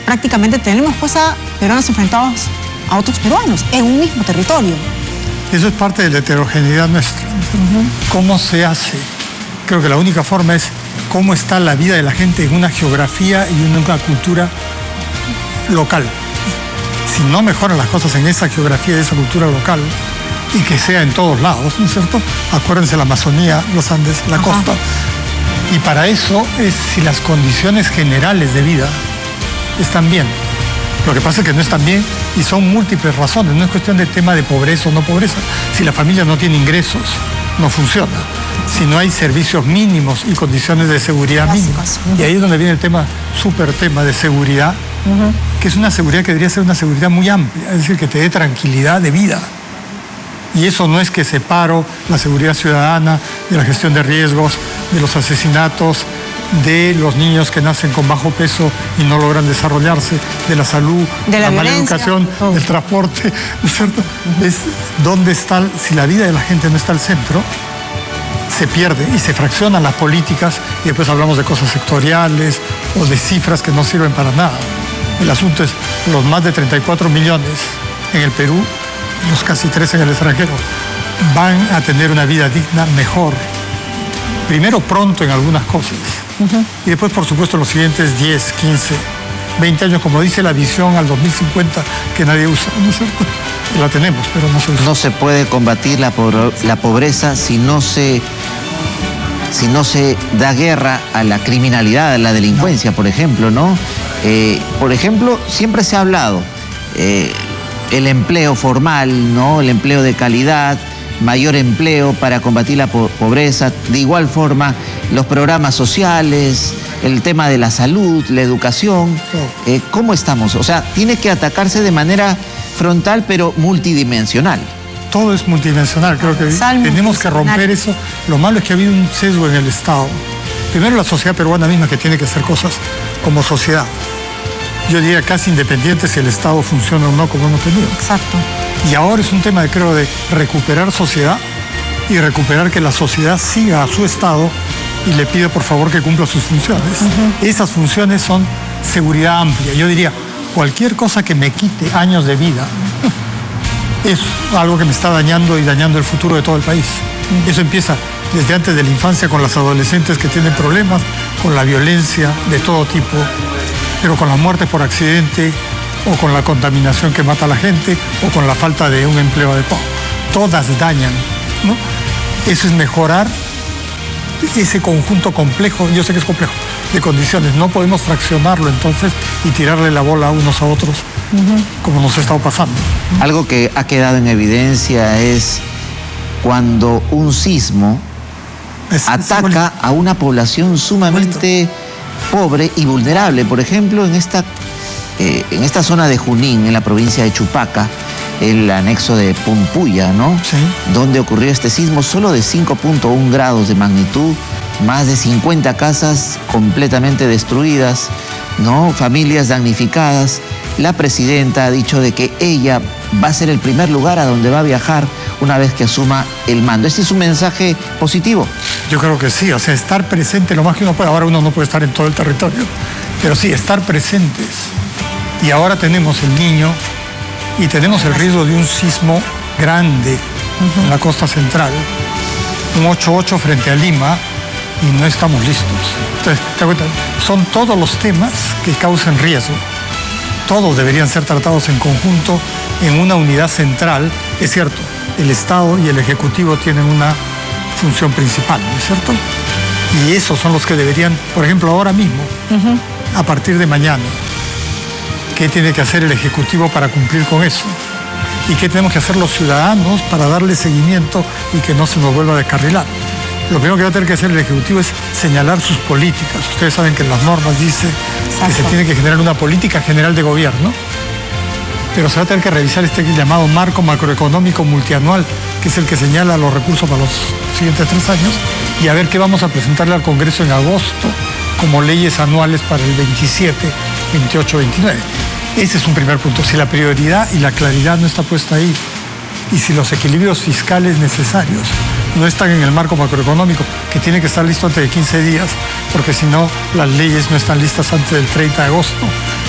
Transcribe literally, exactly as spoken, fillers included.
prácticamente tenemos pues a peruanos enfrentados a otros peruanos en un mismo territorio. Eso es parte de la heterogeneidad nuestra. Uh-huh. ¿Cómo se hace? Creo que la única forma es cómo está la vida de la gente en una geografía y en una cultura local. Si no mejoran las cosas en esa geografía y esa cultura local, y que sea en todos lados, ¿no es cierto? Acuérdense la Amazonía, los Andes, la Ajá. costa. Y para eso es si las condiciones generales de vida están bien. Lo que pasa es que no están bien y son múltiples razones. No es cuestión de tema de pobreza o no pobreza. Si la familia no tiene ingresos, no funciona. Si no hay servicios mínimos y condiciones de seguridad mínimas. Uh-huh. Y ahí es donde viene el tema, súper tema de seguridad, uh-huh. que es una seguridad que debería ser una seguridad muy amplia, es decir, que te dé tranquilidad de vida. Y eso no es que separo la seguridad ciudadana de la gestión de riesgos, de los asesinatos, de los niños que nacen con bajo peso y no logran desarrollarse, de la salud, de la, la mala educación, oh. del transporte, ¿no es cierto? Es dónde está, si la vida de la gente no está al centro, se pierde y se fraccionan las políticas y después hablamos de cosas sectoriales o de cifras que no sirven para nada. El asunto es los más de treinta y cuatro millones en el Perú, los casi tres en el extranjero, van a tener una vida digna mejor. Primero pronto en algunas cosas. Uh-huh. Y después, por supuesto, los siguientes diez, quince, veinte años, como dice la visión al dos mil cincuenta, que nadie usa, ¿no es cierto? La tenemos, pero no se usa. No se puede combatir la, po- la pobreza si no se, si no se da guerra a la criminalidad, a la delincuencia, no. por ejemplo, ¿no? Eh, por ejemplo, siempre se ha hablado... Eh, el empleo formal, ¿no? El empleo de calidad, mayor empleo para combatir la po- pobreza, de igual forma los programas sociales, el tema de la salud, la educación. Eh, ¿Cómo estamos? O sea, tiene que atacarse de manera frontal pero multidimensional. Todo es multidimensional, creo que Sal tenemos que romper eso. Lo malo es que ha habido un sesgo en el Estado. Primero la sociedad peruana misma que tiene que hacer cosas como sociedad. Yo diría casi independiente si el Estado funciona o no como hemos tenido. Exacto. Y ahora es un tema, de, creo, de recuperar sociedad y recuperar que la sociedad siga a su Estado y le pida por favor que cumpla sus funciones. Uh-huh. Esas funciones son seguridad amplia. Yo diría, cualquier cosa que me quite años de vida es algo que me está dañando y dañando el futuro de todo el país. Uh-huh. Eso empieza desde antes de la infancia con las adolescentes que tienen problemas, con la violencia de todo tipo, pero con las muertes por accidente, o con la contaminación que mata a la gente, o con la falta de un empleo adecuado. Todas dañan, ¿no? Eso es mejorar ese conjunto complejo, yo sé que es complejo, de condiciones. No podemos fraccionarlo entonces y tirarle la bola a unos a otros, uh-huh. como nos ha estado pasando. Algo que ha quedado en evidencia es cuando un sismo es, ataca es a una población sumamente pobre y vulnerable. Por ejemplo, en esta, eh, en esta zona de Junín, en la provincia de Chupaca, el anexo de Pumpuya, ¿no? Sí. Donde ocurrió este sismo solo de cinco punto uno grados de magnitud, más de cincuenta casas completamente destruidas, ¿no? Familias damnificadas. La presidenta ha dicho de que ella va a ser el primer lugar a donde va a viajar una vez que asuma el mando. ¿Este es un mensaje positivo? Yo creo que sí, o sea, estar presente lo más que uno puede. Ahora uno no puede estar en todo el territorio, pero sí, estar presentes. Y ahora tenemos el Niño y tenemos el riesgo de un sismo grande uh-huh. en la costa central, un ocho ocho frente a Lima, y no estamos listos. Entonces, ¿te das cuenta? Son todos los temas que causan riesgo. Todos deberían ser tratados en conjunto en una unidad central. Es cierto, el Estado y el Ejecutivo tienen una función principal, ¿no es cierto? Y esos son los que deberían, por ejemplo, ahora mismo, uh-huh. a partir de mañana, ¿qué tiene que hacer el Ejecutivo para cumplir con eso? ¿Y qué tenemos que hacer los ciudadanos para darle seguimiento y que no se nos vuelva a descarrilar? Lo primero que va a tener que hacer el Ejecutivo es señalar sus políticas. Ustedes saben que en las normas dice Exacto. que se tiene que generar una política general de gobierno, pero se va a tener que revisar este llamado marco macroeconómico multianual, que es el que señala los recursos para los siguientes tres años, y a ver qué vamos a presentarle al Congreso en agosto como leyes anuales para el veintisiete, veintiocho, veintinueve. Ese es un primer punto. Si la prioridad y la claridad no está puesta ahí, y si los equilibrios fiscales necesarios no están en el marco macroeconómico, que tiene que estar listo antes de quince días, porque si no, las leyes no están listas antes del treinta de agosto,